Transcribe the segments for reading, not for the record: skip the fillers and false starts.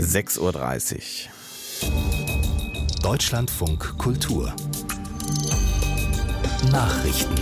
6:30 Uhr. Deutschlandfunk Kultur Nachrichten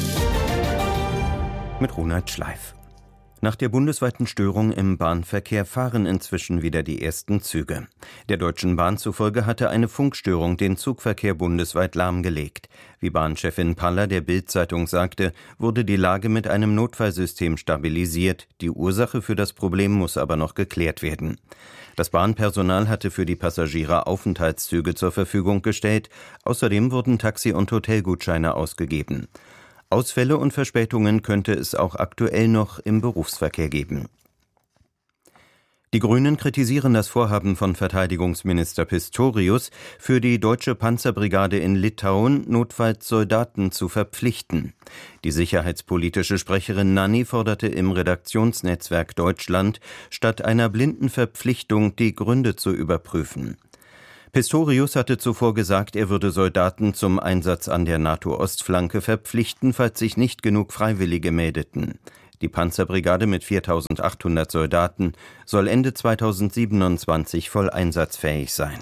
mit Ronald Schleif. Nach der bundesweiten Störung im Bahnverkehr fahren inzwischen wieder die ersten Züge. Der Deutschen Bahn zufolge hatte eine Funkstörung den Zugverkehr bundesweit lahmgelegt. Wie Bahnchefin Paller der Bild-Zeitung sagte, wurde die Lage mit einem Notfallsystem stabilisiert. Die Ursache für das Problem muss aber noch geklärt werden. Das Bahnpersonal hatte für die Passagiere Aufenthaltszüge zur Verfügung gestellt. Außerdem wurden Taxi- und Hotelgutscheine ausgegeben. Ausfälle und Verspätungen könnte es auch aktuell noch im Berufsverkehr geben. Die Grünen kritisieren das Vorhaben von Verteidigungsminister Pistorius, für die deutsche Panzerbrigade in Litauen notfalls Soldaten zu verpflichten. Die sicherheitspolitische Sprecherin Nanni forderte im Redaktionsnetzwerk Deutschland, statt einer blinden Verpflichtung die Gründe zu überprüfen. Pistorius hatte zuvor gesagt, er würde Soldaten zum Einsatz an der NATO-Ostflanke verpflichten, falls sich nicht genug Freiwillige meldeten. Die Panzerbrigade mit 4.800 Soldaten soll Ende 2027 voll einsatzfähig sein.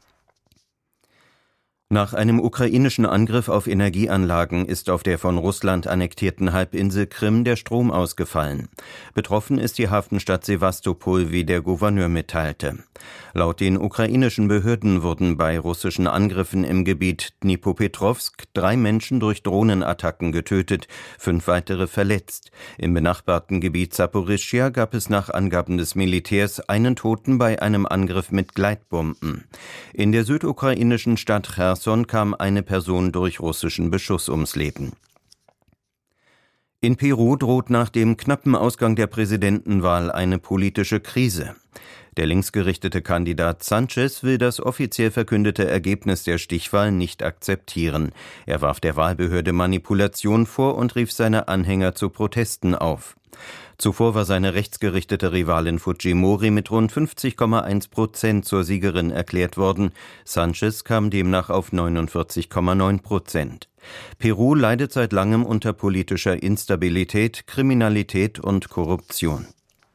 Nach einem ukrainischen Angriff auf Energieanlagen ist auf der von Russland annektierten Halbinsel Krim der Strom ausgefallen. Betroffen ist die Hafenstadt Sewastopol, wie der Gouverneur mitteilte. Laut den ukrainischen Behörden wurden bei russischen Angriffen im Gebiet Dnipropetrovsk 3 Menschen durch Drohnenattacken getötet, 5 weitere verletzt. Im benachbarten Gebiet Saporischschja gab es nach Angaben des Militärs einen Toten bei einem Angriff mit Gleitbomben. In der südukrainischen Stadt Cherson kam eine Person durch russischen Beschuss ums Leben. In Peru droht nach dem knappen Ausgang der Präsidentenwahl eine politische Krise. Der linksgerichtete Kandidat Sanchez will das offiziell verkündete Ergebnis der Stichwahl nicht akzeptieren. Er warf der Wahlbehörde Manipulation vor und rief seine Anhänger zu Protesten auf. Zuvor war seine rechtsgerichtete Rivalin Fujimori mit rund 50,1% zur Siegerin erklärt worden. Sanchez kam demnach auf 49,9%. Peru leidet seit langem unter politischer Instabilität, Kriminalität und Korruption.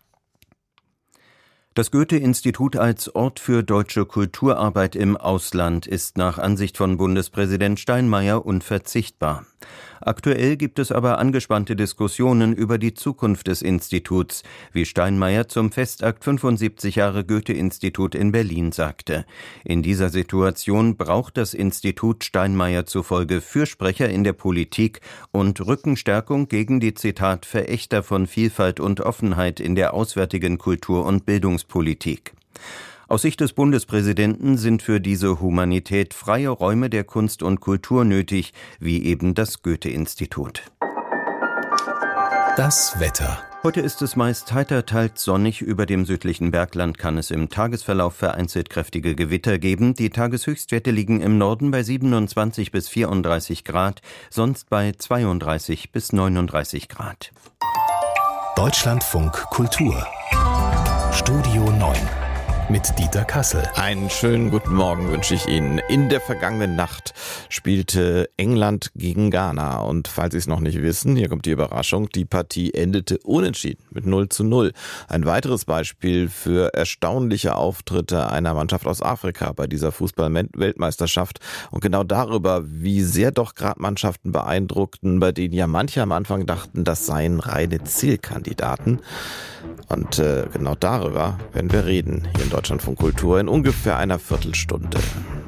Das Goethe-Institut als Ort für deutsche Kulturarbeit im Ausland ist nach Ansicht von Bundespräsident Steinmeier unverzichtbar. Aktuell gibt es aber angespannte Diskussionen über die Zukunft des Instituts, wie Steinmeier zum Festakt 75 Jahre Goethe-Institut in Berlin sagte. In dieser Situation braucht das Institut Steinmeier zufolge Fürsprecher in der Politik und Rückenstärkung gegen die, Zitat, Verächter von Vielfalt und Offenheit in der auswärtigen Kultur- und Bildungspolitik. Aus Sicht des Bundespräsidenten sind für diese Humanität freie Räume der Kunst und Kultur nötig, wie eben das Goethe-Institut. Das Wetter. Heute ist es meist heiter, teils sonnig. Über dem südlichen Bergland kann es im Tagesverlauf vereinzelt kräftige Gewitter geben. Die Tageshöchstwerte liegen im Norden bei 27 bis 34 Grad, sonst bei 32 bis 39 Grad. Deutschlandfunk Kultur Studio 9 mit Dieter Kassel. Einen schönen guten Morgen wünsche ich Ihnen. In der vergangenen Nacht spielte England gegen Ghana. Und falls Sie es noch nicht wissen, hier kommt die Überraschung, die Partie endete unentschieden mit 0:0. Ein weiteres Beispiel für erstaunliche Auftritte einer Mannschaft aus Afrika bei dieser Fußball-Weltmeisterschaft. Und genau darüber, wie sehr doch gerade Mannschaften beeindruckten, bei denen ja manche am Anfang dachten, das seien reine Zielkandidaten. Und genau darüber werden wir reden hier in Deutschlandfunk Kultur in ungefähr einer Viertelstunde.